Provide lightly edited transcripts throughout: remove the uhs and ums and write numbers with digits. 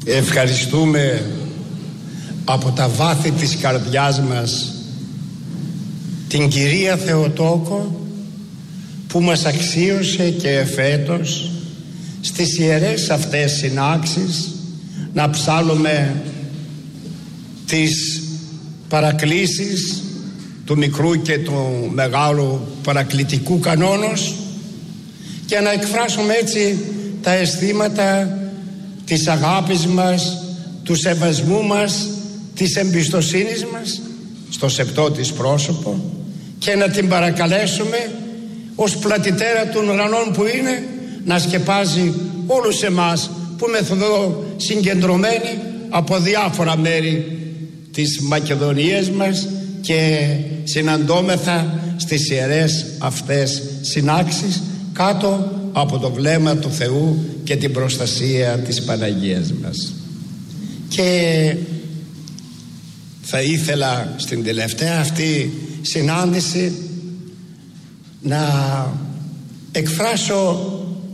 Ευχαριστούμε από τα βάθη της καρδιάς μας την Κυρία Θεοτόκο που μας αξίωσε και εφέτος στις ιερές αυτές συνάξεις να ψάλλουμε τις παρακλήσεις του μικρού και του μεγάλου παρακλητικού κανόνος και να εκφράσουμε έτσι τα αισθήματα της αγάπης μας, του σεβασμού μας, της εμπιστοσύνης μας στο σεπτό της πρόσωπο και να την παρακαλέσουμε ως πλατητέρα των ουρανών που είναι να σκεπάζει όλους εμάς που είμαστε εδώ συγκεντρωμένοι από διάφορα μέρη της Μακεδονίας μας και συναντώμεθα στις ιερές αυτές συνάξεις κάτω από το βλέμμα του Θεού και την προστασία της Παναγίας μας. Και θα ήθελα στην τελευταία αυτή συνάντηση να εκφράσω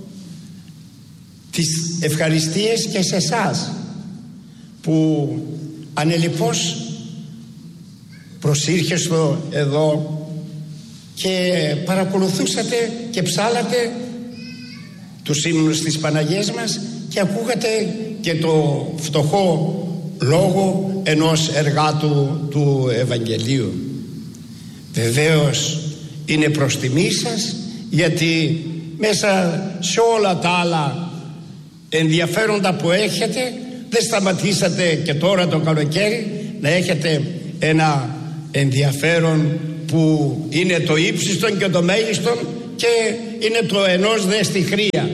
τις ευχαριστίες και σε εσάς που ανελιπώς προσήρχεστε εδώ και παρακολουθούσατε και ψάλατε τους ύμνους της Παναγίας μας και ακούγατε και το φτωχό λόγο ενός εργάτου του Ευαγγελίου. Βεβαίως είναι προς τιμή σας, γιατί μέσα σε όλα τα άλλα ενδιαφέροντα που έχετε δεν σταματήσατε και τώρα το καλοκαίρι να έχετε ένα ενδιαφέρον που είναι το ύψιστον και το μέγιστον και είναι το ενός δε στη χρία.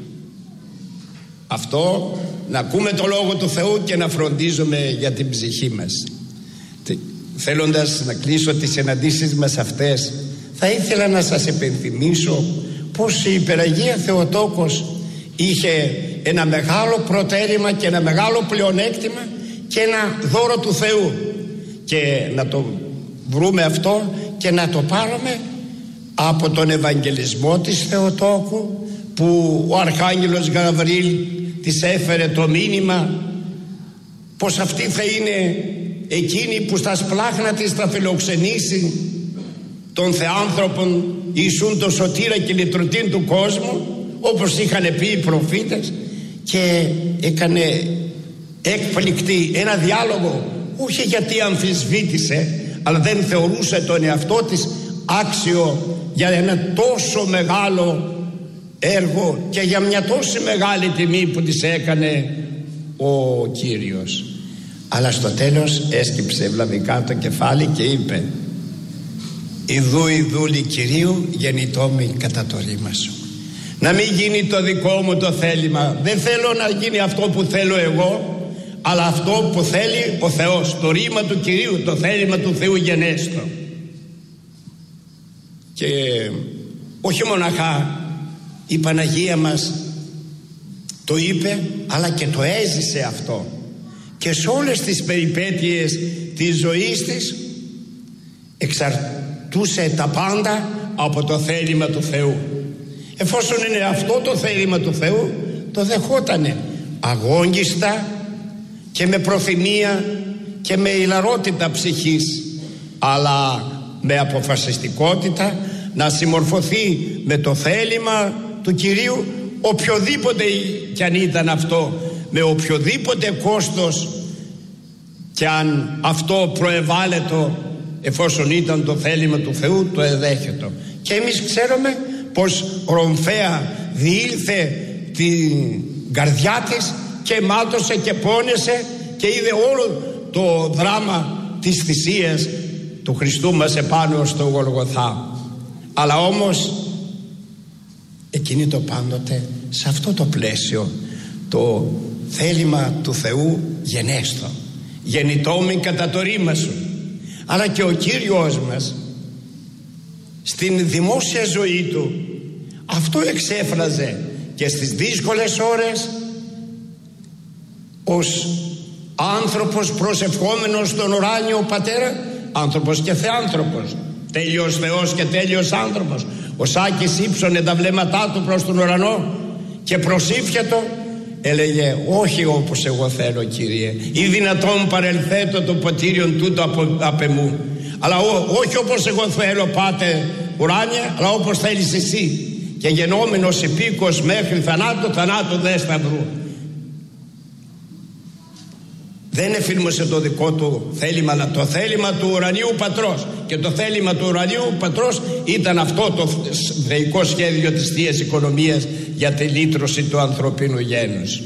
Αυτό να ακούμε το Λόγο του Θεού και να φροντίζουμε για την ψυχή μας. Θέλοντας να κλείσω τις συναντήσεις μας αυτές, θα ήθελα να σας επενθυμίσω πως η Υπεραγία Θεοτόκος είχε ένα μεγάλο προτέρημα και ένα μεγάλο πλεονέκτημα και ένα δώρο του Θεού, και να το βρούμε αυτό και να το πάρουμε από τον Ευαγγελισμό της Θεοτόκου, που ο Αρχάγγελος Γαβριήλ της έφερε το μήνυμα πως αυτή θα είναι εκείνη που στα σπλάχνα της θα φιλοξενήσει των θεάνθρωπων Ιησούν το σωτήρα και λυτρωτήν του κόσμου, όπως είχαν πει οι προφήτες, και έκανε έκπληκτη ένα διάλογο, όχι γιατί αμφισβήτησε, αλλά δεν θεωρούσε τον εαυτό της άξιο για ένα τόσο μεγάλο έργο και για μια τόσο μεγάλη τιμή που της έκανε ο Κύριος. Αλλά στο τέλος έσκυψε ευλαβικά το κεφάλι και είπε: «Ιδού η δούλη Κυρίου γεννητόμη κατά το ρήμα σου». Να μην γίνει το δικό μου το θέλημα, δεν θέλω να γίνει αυτό που θέλω εγώ, αλλά αυτό που θέλει ο Θεός, το ρήμα του Κυρίου, το θέλημα του Θεού γενέστο. Και όχι μοναχά η Παναγία μας το είπε, αλλά και το έζησε αυτό, και σε όλες τις περιπέτειες της ζωής της εξαρτούσε τα πάντα από το θέλημα του Θεού. Εφόσον είναι αυτό το θέλημα του Θεού, το δεχότανε αγώνιστα και με προθυμία και με ηλαρότητα ψυχής, αλλά με αποφασιστικότητα να συμμορφωθεί με το θέλημα του Κυρίου, οποιοδήποτε κι αν ήταν αυτό, με οποιοδήποτε κόστος και αν αυτό προεβάλλετο, εφόσον ήταν το θέλημα του Θεού, το εδέχετο. Και εμείς ξέρουμε πως ρομφαία διήλθε την καρδιά της και μάτωσε και πόνεσε και είδε όλο το δράμα της θυσίας του Χριστού μας επάνω στο Γολγοθά. Αλλά όμως εκείνη το πάντοτε σε αυτό το πλαίσιο, το θέλημα του Θεού γενέστο, γεννητόμη κατά το ρήμα σου. Αλλά και ο Κύριος μας στην δημόσια ζωή του αυτό εξέφραζε και στις δύσκολες ώρες, ως άνθρωπος προσευχόμενος στον ουράνιο Πατέρα, άνθρωπος και θεάνθρωπος, τέλειος Θεός και τέλειος άνθρωπος. Ο Σάκης ύψωνε τα βλέμματά του προς τον ουρανό και προσήφιατο έλεγε όχι όπως εγώ θέλω, Κύριε, ή δυνατόν παρελθέτω το ποτήριον τούτο απ' εμού, αλλά όχι όπως εγώ θέλω, Πάτερ ουράνιε, αλλά όπως θέλεις εσύ, και γενόμενος επίκος μέχρι θανάτου δε σταυρού. Δεν εφήρμοσε το δικό του θέλημα, αλλά το θέλημα του ουρανίου πατρός, και το θέλημα του ουρανίου πατρός ήταν αυτό το θεϊκό σχέδιο της Θείας Οικονομίας για τη λύτρωση του ανθρωπίνου γένους.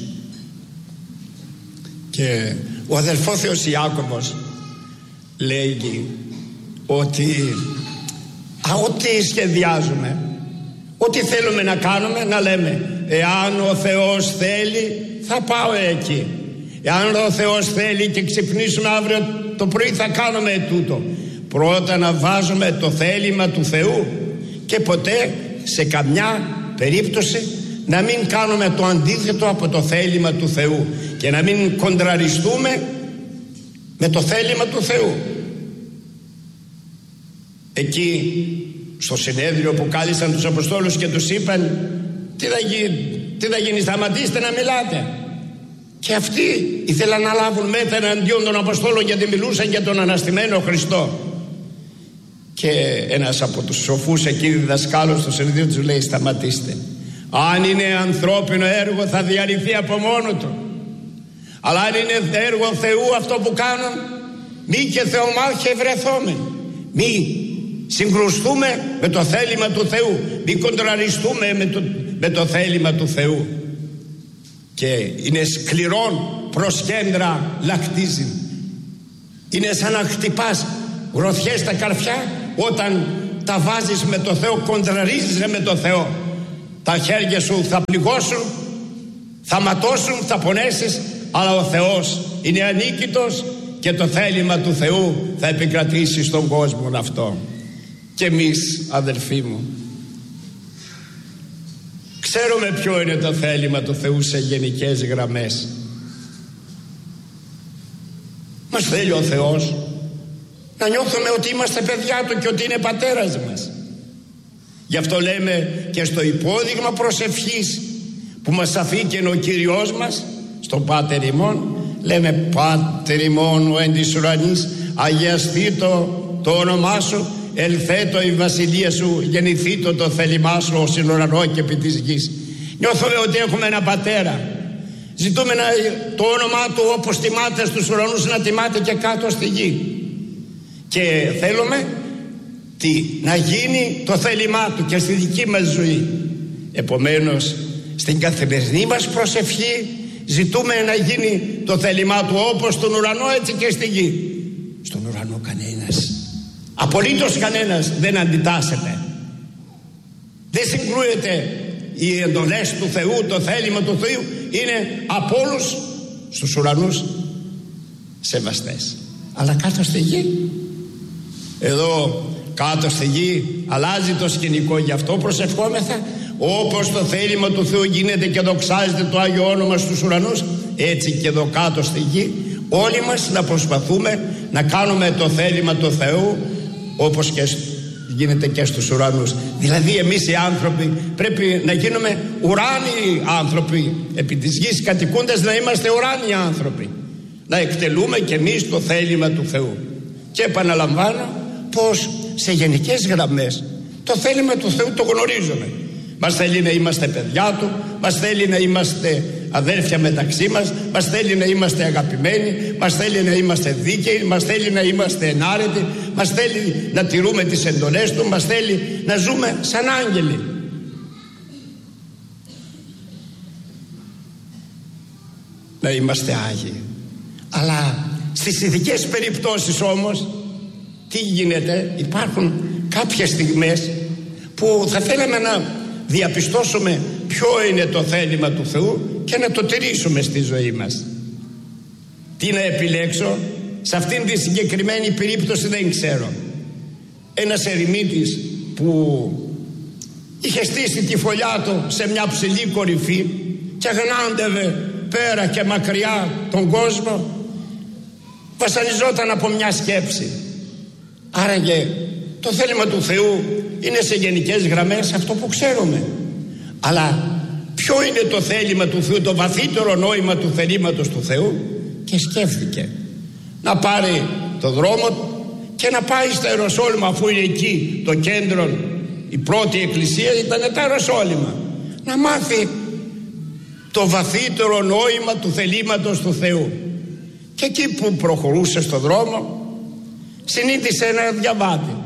Και ο αδελφός Ιάκωβος λέγει ότι ό,τι σχεδιάζουμε, ό,τι θέλουμε να κάνουμε, να λέμε εάν ο Θεός θέλει θα πάω εκεί, εάν ο Θεός θέλει και ξυπνήσουμε αύριο το πρωί θα κάνουμε τούτο. Πρώτα να βάζουμε το θέλημα του Θεού και ποτέ σε καμιά περίπτωση να μην κάνουμε το αντίθετο από το θέλημα του Θεού και να μην κοντραριστούμε με το θέλημα του Θεού. Εκεί στο συνέδριο που κάλεσαν τους Αποστόλους και τους είπαν τι θα γίνει, σταματήστε να μιλάτε. Και αυτοί ήθελαν να λάβουν μέτρα εναντίον των Αποστόλων γιατί μιλούσαν για τον αναστημένο Χριστό. Και ένας από τους σοφούς εκεί διδασκάλους στο συνεδρίο τους λέει σταματήστε. Αν είναι ανθρώπινο έργο θα διαρρηθεί από μόνο του. Αλλά αν είναι έργο Θεού αυτό που κάνουν, μη και θεομάχε βρεθόμεν. Μη συγκρουστούμε με το θέλημα του Θεού, μη κοντραριστούμε με το θέλημα του Θεού. Και είναι σκληρόν προς κέντρα λακτίζει. Είναι σαν να χτυπάς γροθιές στα καρφιά. Όταν τα βάζεις με το Θεό, κοντραρίζεσαι με το Θεό. Τα χέρια σου θα πληγώσουν, θα ματώσουν, θα πονέσεις, αλλά ο Θεός είναι ανίκητος και το θέλημα του Θεού θα επικρατήσει στον κόσμο αυτό. Και εμείς, αδελφοί μου, ξέρουμε ποιο είναι το θέλημα του Θεού σε γενικές γραμμές. Μας θέλει ο Θεός να νιώθουμε ότι είμαστε παιδιά Του και ότι είναι Πατέρας μας. Γι' αυτό λέμε και στο υπόδειγμα προσευχής που μας αφήκε ο Κύριος μας, στον Πάτερ ημών, λέμε Πάτερ ημών ο εν της ουρανής, αγιαστήτω το όνομά Σου, ελθέτω η βασιλεία Σου, γεννηθήτω το θέλημά Σου ως εν ουρανό και επί της γης. Νιώθουμε ότι έχουμε ένα Πατέρα. Ζητούμε το όνομά Του όπως τιμάται στους ουρανούς να τιμάται και κάτω στη γη. Και θέλουμε να γίνει το θέλημά Του και στη δική μας ζωή. Επομένως στην καθημερινή μας προσευχή ζητούμε να γίνει το θέλημά Του όπως στον ουρανό έτσι και στη γη. Στον ουρανό κανένας, απολύτως κανένας δεν αντιτάσσεται. Δεν συγκρούεται. Οι εντολές του Θεού, το θέλημα του Θεού είναι από όλους στους ουρανούς σεβαστές. Αλλά κάτω στη γη, εδώ κάτω στη γη αλλάζει το σκηνικό. Γι' αυτό προσευχόμεθα όπως το θέλημα του Θεού γίνεται και δοξάζεται το Άγιο Όνομα στους ουρανούς, έτσι και εδώ κάτω στη γη όλοι μας να προσπαθούμε να κάνουμε το θέλημα του Θεού όπως και γίνεται και στους ουρανούς. Δηλαδή εμείς οι άνθρωποι πρέπει να γίνουμε ουράνιοι άνθρωποι, επί της γης κατοικούντας να είμαστε ουράνιοι άνθρωποι, να εκτελούμε και εμείς το θέλημα του Θεού. Και επαναλαμβάνω πως σε γενικές γραμμές το θέλημα του Θεού το γνωρίζουμε. Μας θέλει να είμαστε παιδιά Του, μας θέλει να είμαστε αδέρφια μεταξύ μας, μας θέλει να είμαστε αγαπημένοι, μας θέλει να είμαστε δίκαιοι, μας θέλει να είμαστε ενάρετοι, μας θέλει να τηρούμε τις εντολές Του, μας θέλει να ζούμε σαν άγγελοι. Να είμαστε άγιοι. Αλλά στις ειδικές περιπτώσεις όμως τι γίνεται? Υπάρχουν κάποιες στιγμές που θα θέλαμε να διαπιστώσουμε ποιο είναι το θέλημα του Θεού και να το τηρήσουμε στη ζωή μας. Τι να επιλέξω? Σε αυτήν τη συγκεκριμένη περίπτωση δεν ξέρω. Ένας ερημίτης που είχε στήσει τη φωλιά του σε μια ψηλή κορυφή και αγνάντευε πέρα και μακριά τον κόσμο, βασανιζόταν από μια σκέψη. Άραγε το θέλημα του Θεού είναι σε γενικές γραμμές αυτό που ξέρουμε, αλλά ποιο είναι το θέλημα του Θεού, το βαθύτερο νόημα του θελήματος του Θεού, και σκέφτηκε να πάρει το δρόμο και να πάει στα Ιεροσόλυμα, αφού είναι εκεί το κέντρο, η πρώτη εκκλησία ήταν τα Ιεροσόλυμα, να μάθει το βαθύτερο νόημα του θελήματος του Θεού. Και εκεί που προχωρούσε στο δρόμο συνείδησε ένα διαβάτη.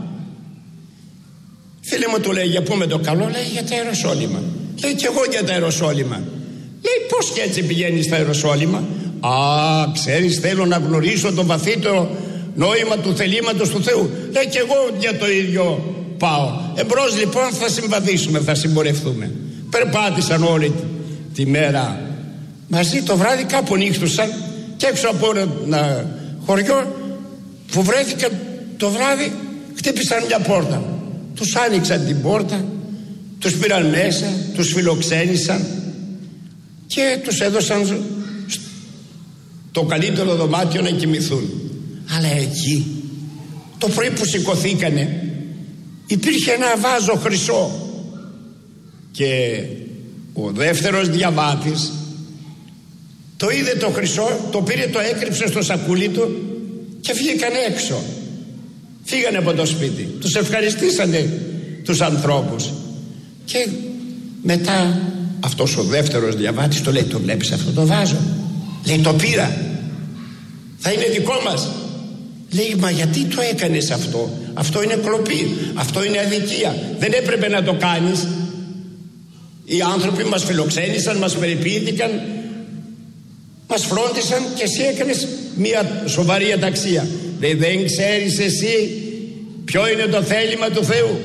Φίλε μου, του λέει, για πού με το καλό? Λέει, για τα Ιεροσόλυμα. Λέει, και εγώ για τα Ιεροσόλυμα. Λέει, πώς και έτσι πηγαίνεις στα Ιεροσόλυμα? Α, ξέρεις, θέλω να γνωρίσω το βαθύτερο νόημα του θελήματος του Θεού. Λέει, και εγώ για το ίδιο πάω. Εμπρός λοιπόν θα συμβαδίσουμε, θα συμπορευτούμε. Περπάτησαν όλη τη μέρα μαζί. Το βράδυ κάπου νύχτουσαν και έξω από ένα χωριό που βρέθηκαν το βράδυ, χτύπησαν μια πόρτα. Τους άνοιξαν την πόρτα, τους πήραν μέσα, τους φιλοξένησαν και τους έδωσαν το καλύτερο δωμάτιο να κοιμηθούν. Αλλά εκεί το πρωί που σηκωθήκανε υπήρχε ένα βάζο χρυσό και ο δεύτερος διαβάτης το είδε το χρυσό, το πήρε, το έκρυψε στο σακούλι του και βγήκαν έξω. Φύγανε από το σπίτι, τους ευχαριστήσανε τους ανθρώπους και μετά αυτός ο δεύτερος διαβάτης το λέει, το βλέπεις αυτό το βάζο? Λέει, το πήρα, θα είναι δικό μας. Λέει, μα γιατί το έκανες αυτό? Αυτό είναι κλοπή, αυτό είναι αδικία, δεν έπρεπε να το κάνεις. Οι άνθρωποι μας φιλοξένησαν, μας περιποιήθηκαν, μας φρόντισαν και εσύ έκανες μια σοβαρή αταξία. Λέει, δεν ξέρεις εσύ ποιο είναι το θέλημα του Θεού?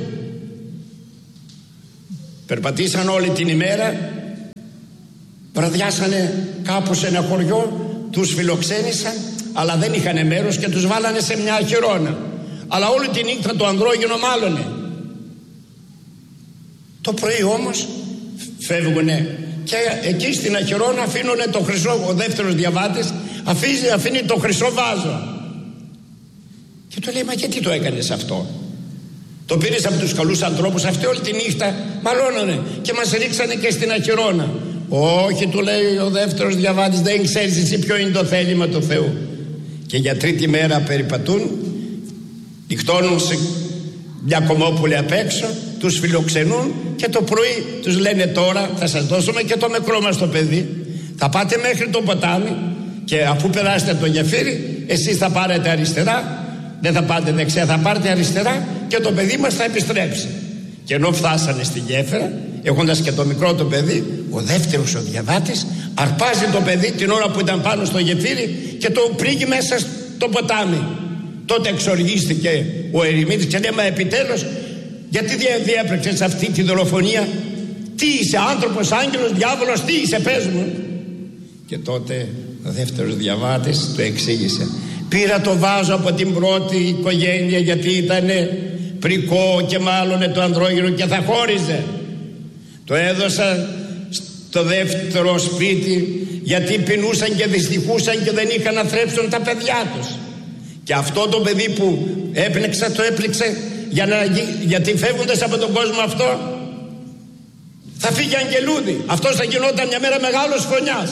Περπατήσαν όλη την ημέρα, βραδιάσανε κάπου σε ένα χωριό, τους φιλοξένησαν, αλλά δεν είχαν μέρος και τους βάλανε σε μια αχυρώνα. Αλλά όλη τη νύχτα το ανδρόγυνο μάλωνε. Το πρωί όμως φεύγουνε και εκεί στην αχυρώνα αφήνουνε το χρυσό, ο δεύτερος διαβάτης αφήνει το χρυσό βάζο. Και του λέει, μα γιατί το έκανες αυτό? Το πήρες από τους καλούς ανθρώπους? Αυτοί όλη τη νύχτα μαλώνανε και μας ρίξανε και στην αχυρώνα. Όχι, του λέει ο δεύτερος διαβάτης, δεν ξέρεις εσύ ποιο είναι το θέλημα του Θεού. Και για τρίτη μέρα περιπατούν, νυχτώνουν σε μια κομμόπουλη απ' έξω, τους φιλοξενούν και το πρωί τους λένε, τώρα θα σας δώσουμε και το μικρό μας το παιδί, θα πάτε μέχρι το ποτάμι και αφού περάσετε το γεφύρι εσείς θα πάρετε αριστερά, δεν θα πάτε δεξιά, θα πάρετε αριστερά και το παιδί μας θα επιστρέψει. Και ενώ φτάσανε στη γέφυρα, έχοντας και το μικρό το παιδί, ο δεύτερος ο διαβάτης αρπάζει το παιδί την ώρα που ήταν πάνω στο γεφύρι και το πρίγει μέσα στο ποτάμι. Τότε εξοργίστηκε ο ερημίτης και λέει, μα επιτέλους γιατί διέπρεξες αυτή τη δολοφονία? Τι είσαι, άνθρωπος, άγγελος, διάβολος, τι είσαι, πες μου? Και τότε ο δεύτερος διαβάτης το εξήγησε. Πήρα το βάζο από την πρώτη οικογένεια γιατί ήταν πρικό και μάλλον το ανδρόγυνο και θα χώριζε. Το έδωσα στο δεύτερο σπίτι γιατί πεινούσαν και δυστυχούσαν και δεν είχαν να θρέψουν τα παιδιά τους. Και αυτό το παιδί που έπνεξα το έπληξε γιατί φεύγοντας από τον κόσμο αυτό θα φύγει αγγελούδι. Αυτός θα γινόταν μια μέρα μεγάλος φωνιάς.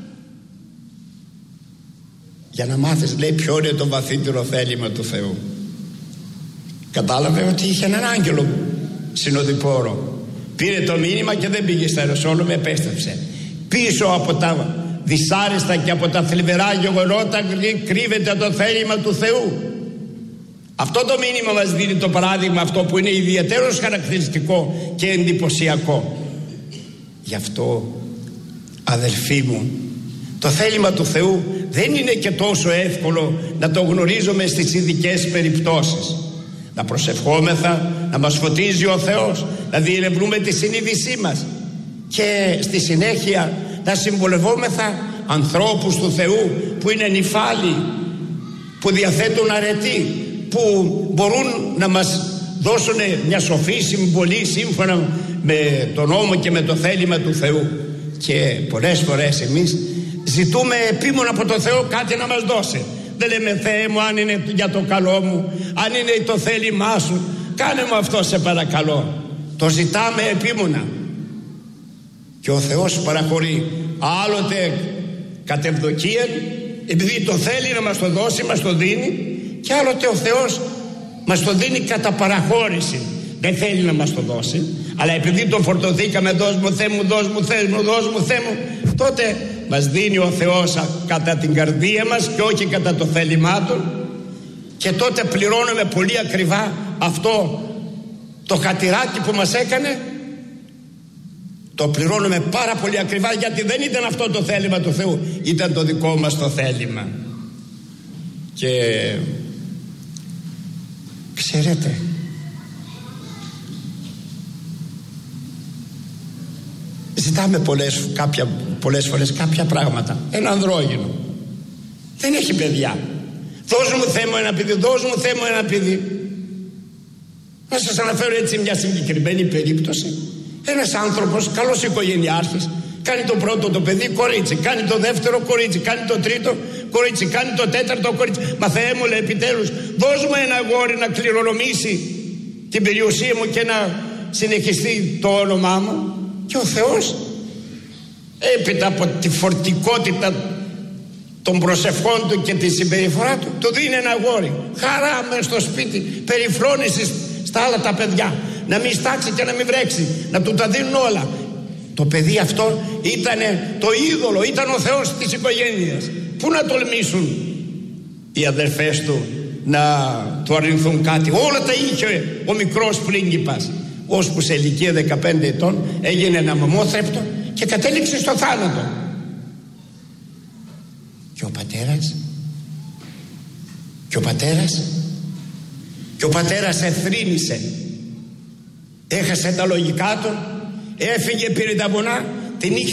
Για να μάθεις, λέει, ποιο είναι το βαθύτερο θέλημα του Θεού. Κατάλαβε ότι είχε έναν άγγελο συνοδοιπόρο. Πήρε το μήνυμα και δεν πήγε στα Ιεροσόλυμα, επέστρεψε. Πίσω από τα δυσάρεστα και από τα θλιβερά γεγονότα κρύβεται το θέλημα του Θεού. Αυτό το μήνυμα μας δίνει το παράδειγμα αυτό που είναι ιδιαίτερος χαρακτηριστικό και εντυπωσιακό. Γι' αυτό, αδελφοί μου, το θέλημα του Θεού δεν είναι και τόσο εύκολο να το γνωρίζουμε στις ειδικές περιπτώσεις. Να προσευχόμεθα, να μας φωτίζει ο Θεός, να διερευνούμε τη συνείδησή μας και στη συνέχεια να συμβολευόμεθα ανθρώπους του Θεού που είναι νηφάλοι, που διαθέτουν αρετή, που μπορούν να μας δώσουν μια σοφή συμβολή σύμφωνα με τον νόμο και με το θέλημα του Θεού. Και πολλές φορές εμείς ζητούμε επίμονα από τον Θεό κάτι να μας δώσει. Δεν λέμε, Θεέ μου, αν είναι για το καλό μου, αν είναι το θέλημά σου, κάνε μου αυτό σε παρακαλώ. Το ζητάμε επίμονα. Και ο Θεός παραχωρεί άλλοτε κατ' ευδοκία, επειδή το θέλει να μας το δώσει, μας το δίνει, και άλλοτε ο Θεός μας το δίνει κατά παραχώρηση. Δεν θέλει να μας το δώσει, αλλά επειδή τον φορτωθήκαμε, δώσ' μου Θεέ μου, δώσ' μου Θεέ μου, δώσ' μου Θεέ μου, τότε μας δίνει ο Θεός κατά την καρδία μας και όχι κατά το θέλημά Του, και τότε πληρώνουμε πολύ ακριβά αυτό το χατηράκι που μας έκανε. Το πληρώνουμε πάρα πολύ ακριβά, γιατί δεν ήταν αυτό το θέλημα του Θεού, ήταν το δικό μας το θέλημα. Και ξέρετε, ζητάμε πολλές φορές κάποια πράγματα. Ένα ανδρόγυνο δεν έχει παιδιά. Δώσ' μου Θεέ μου ένα παιδί, δώσ' μου Θεέ μου ένα παιδί. Να σας αναφέρω έτσι μια συγκεκριμένη περίπτωση. Ένας άνθρωπος, καλός οικογενειάρχης, κάνει το πρώτο το παιδί κορίτσι, κάνει το δεύτερο κορίτσι, κάνει το τρίτο κορίτσι, κάνει το τέταρτο κορίτσι. Μα Θεέ μου, λέει, επιτέλους δώσ' μου ένα αγόρι να κληρονομήσει την περιουσία μου και να συνεχιστεί το όνομά μου. Και ο Θεός, έπειτα από τη φορτικότητα των προσευχών του και τη συμπεριφορά του, του δίνει ένα αγόρι. Χαρά μες στο σπίτι, περιφρόνηση στα άλλα τα παιδιά, να μην στάξει και να μην βρέξει, να του τα δίνουν όλα. Το παιδί αυτό ήταν το είδωλο, ήταν ο Θεός της οικογένειας. Πού να τολμήσουν οι αδερφές του να του αρνηθούν κάτι? Όλα τα είχε ο μικρός πρίγκιπας, ώσπου σε ηλικία 15 ετών έγινε ένα μαμόθρεπτο και κατέληξε στο θάνατο. Και ο πατέρας εθρήνησε, έχασε τα λογικά του, έφυγε, πήρε τα βουνά, την είχε